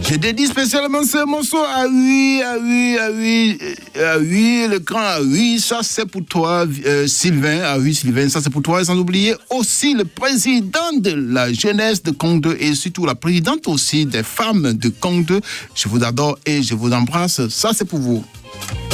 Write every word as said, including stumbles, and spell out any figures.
Je dédie spécialement ce morceau à oui, à oui, à oui, à oui, le grand à oui, ça c'est pour toi, euh, Sylvain, à oui, Sylvain, ça c'est pour toi, et sans oublier aussi le président de la jeunesse de Conde et surtout la présidente aussi des femmes de Conde. Je vous adore et je vous embrasse, ça c'est pour vous.